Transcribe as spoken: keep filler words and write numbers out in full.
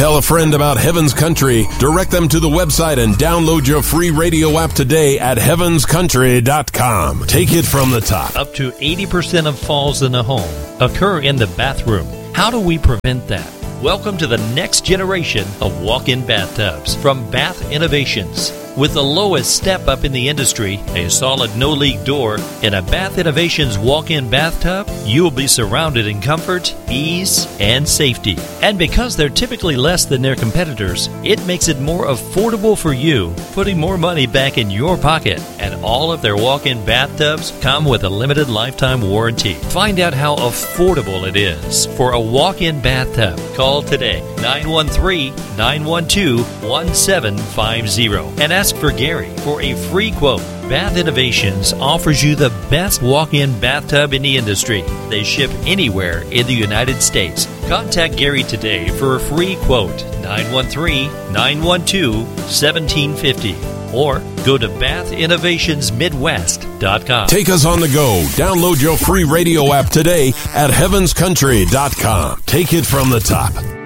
Tell a friend about Heaven's Country. Direct them to the website and download your free radio app today at heavens country dot com. Take it from the top. Up to eighty percent of falls in a home occur in the bathroom. How do we prevent that? Welcome to the next generation of walk-in bathtubs from Bath Innovations. With the lowest step-up in the industry, a solid no-leak door, and a Bath Innovations walk-in bathtub, you will be surrounded in comfort, ease, and safety. And because they're typically less than their competitors, it makes it more affordable for you, putting more money back in your pocket. And all of their walk-in bathtubs come with a limited lifetime warranty. Find out how affordable it is for a walk-in bathtub. Call today, nine one three, nine one two, one seven five zero, and ask Ask for Gary for a free quote. Bath Innovations offers you the best walk-in bathtub in the industry. They ship anywhere in the United States. Contact Gary today for a free quote. nine one three, nine one two, one seven five zero. Or go to bath innovations midwest dot com. Take us on the go. Download your free radio app today at heavens country dot com. Take it from the top.